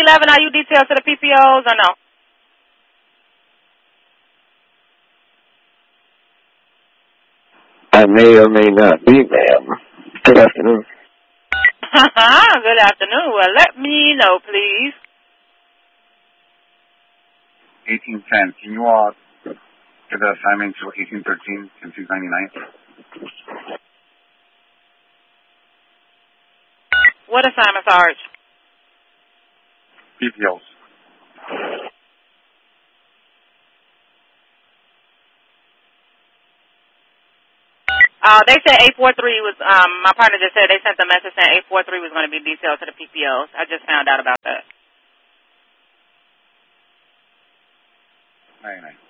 1111, are you detailed to the PPOs or no? I may or may not be, ma'am. Good afternoon. Good afternoon. Well, let me know, please. 1810. Can you give the assignment to 1813 and 299? What assignment, Sarge? PPOs. They said 843 was, my partner just said they sent the message saying 843 was going to be detailed to the PPOs. I just found out about that. 99.